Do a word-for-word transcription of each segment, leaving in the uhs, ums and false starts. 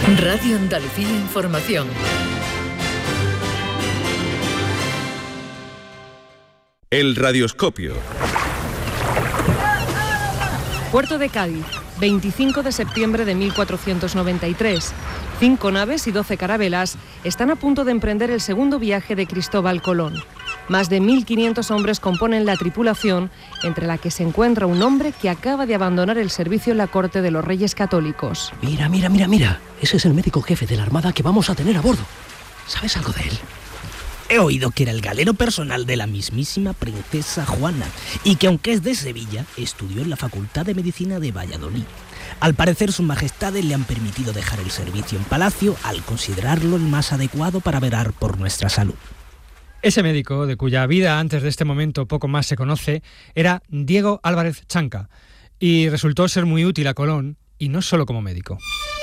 Radio Andalucía Información. El radioscopio. Puerto de Cádiz, veinticinco de septiembre de mil cuatrocientos noventa y tres. Cinco naves y doce carabelas están a punto de emprender el segundo viaje de Cristóbal Colón. Más de mil quinientos hombres componen la tripulación, entre la que se encuentra un hombre que acaba de abandonar el servicio en la corte de los Reyes Católicos. Mira, mira, mira, mira. Ese es el médico jefe de la armada que vamos a tener a bordo. ¿Sabes algo de él? He oído que era el galero personal de la mismísima princesa Juana y que, aunque es de Sevilla, estudió en la Facultad de Medicina de Valladolid. Al parecer, sus majestades le han permitido dejar el servicio en palacio al considerarlo el más adecuado para velar por nuestra salud. Ese médico, de cuya vida antes de este momento poco más se conoce, era Diego Álvarez Chanca, y resultó ser muy útil a Colón, y no solo como médico.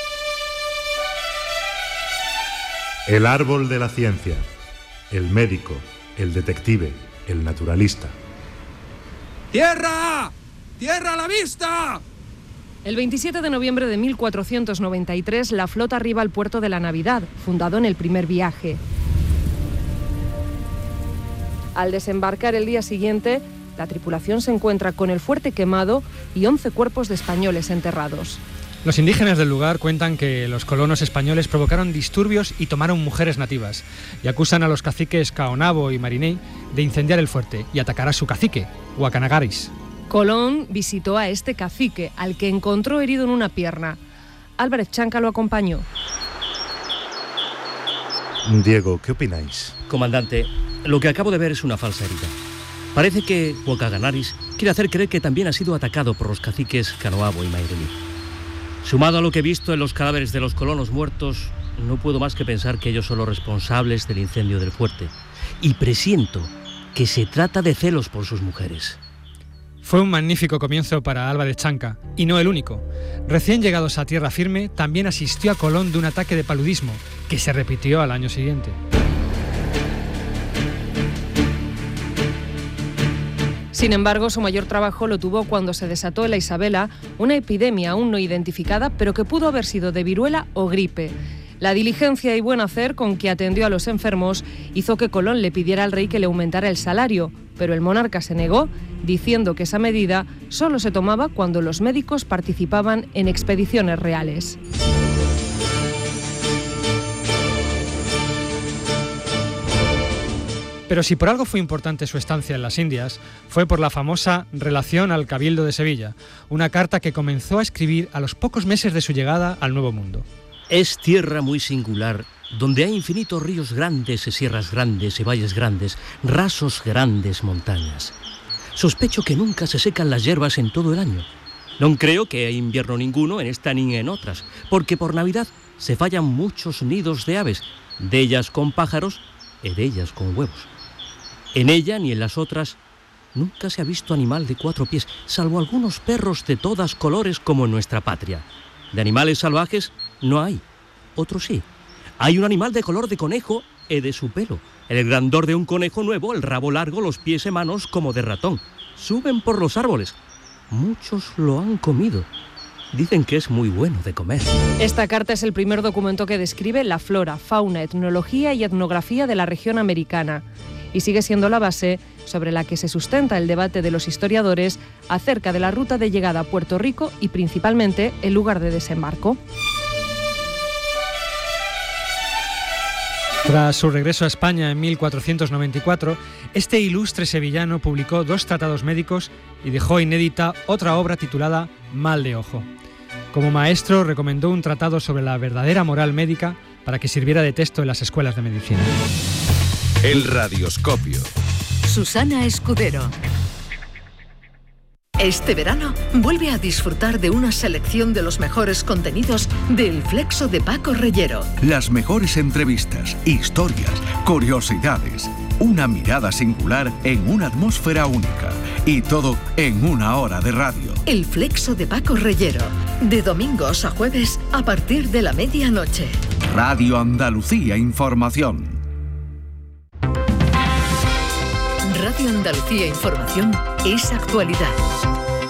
El árbol de la ciencia, el médico, el detective, el naturalista. ¡Tierra! ¡Tierra a la vista! El veintisiete de noviembre de mil cuatrocientos noventa y tres, la flota arriba al puerto de la Navidad, fundado en el primer viaje. Al desembarcar el día siguiente, la tripulación se encuentra con el fuerte quemado y once cuerpos de españoles enterrados. Los indígenas del lugar cuentan que los colonos españoles provocaron disturbios y tomaron mujeres nativas, y acusan a los caciques Caonabo y Mariney de incendiar el fuerte y atacar a su cacique, Huacanagaris. Colón visitó a este cacique, al que encontró herido en una pierna. Álvarez Chanca lo acompañó. Diego, ¿qué opináis? Comandante, lo que acabo de ver es una falsa herida. Parece que Huacanagaris quiere hacer creer que también ha sido atacado por los caciques Canoabo y Mairení. Sumado a lo que he visto en los cadáveres de los colonos muertos, no puedo más que pensar que ellos son los responsables del incendio del fuerte. Y presiento que se trata de celos por sus mujeres. Fue un magnífico comienzo para Álvarez Chanca, y no el único. Recién llegados a tierra firme, también asistió a Colón de un ataque de paludismo, que se repitió al año siguiente. Sin embargo, su mayor trabajo lo tuvo cuando se desató en la Isabela una epidemia aún no identificada, pero que pudo haber sido de viruela o gripe. La diligencia y buen hacer con que atendió a los enfermos hizo que Colón le pidiera al rey que le aumentara el salario, pero el monarca se negó, diciendo que esa medida solo se tomaba cuando los médicos participaban en expediciones reales. Pero si por algo fue importante su estancia en las Indias, fue por la famosa Relación al Cabildo de Sevilla, una carta que comenzó a escribir a los pocos meses de su llegada al Nuevo Mundo. Es tierra muy singular, donde hay infinitos ríos grandes y sierras grandes y valles grandes, rasos grandes montañas. Sospecho que nunca se secan las hierbas en todo el año. No creo que haya invierno ninguno en esta ni en otras, porque por Navidad se fallan muchos nidos de aves, de ellas con pájaros y de ellas con huevos. En ella ni en las otras nunca se ha visto animal de cuatro pies, salvo algunos perros de todas colores como en nuestra patria. De animales salvajes no hay, otros sí. Hay un animal de color de conejo y de su pelo. El grandor de un conejo nuevo, el rabo largo, los pies y manos como de ratón. Suben por los árboles. Muchos lo han comido. Dicen que es muy bueno de comer. Esta carta es el primer documento que describe la flora, fauna, etnología y etnografía de la región americana, y sigue siendo la base sobre la que se sustenta el debate de los historiadores acerca de la ruta de llegada a Puerto Rico y principalmente el lugar de desembarco. Tras su regreso a España en mil cuatrocientos noventa y cuatro, este ilustre sevillano publicó dos tratados médicos y dejó inédita otra obra titulada Mal de ojo. Como maestro, recomendó un tratado sobre la verdadera moral médica para que sirviera de texto en las escuelas de medicina. El radioscopio. Susana Escudero. Este verano vuelve a disfrutar de una selección de los mejores contenidos del Flexo de Paco Reyero. Las mejores entrevistas, historias, curiosidades, una mirada singular en una atmósfera única y todo en una hora de radio. El Flexo de Paco Reyero, de domingos a jueves a partir de la medianoche. Radio Andalucía Información. Radio Andalucía Información es actualidad.